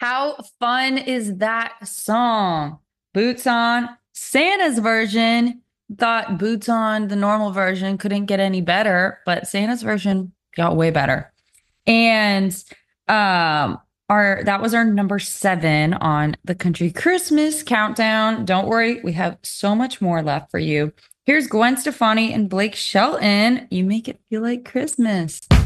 How fun is that song? Boots on Santa's version. Thought Boots on the normal version couldn't get any better, but Santa's version got way better. And our that was our number 7 on the country Christmas countdown. Don't worry, we have so much more left for you. Here's Gwen Stefani and Blake Shelton. You make it feel like Christmas.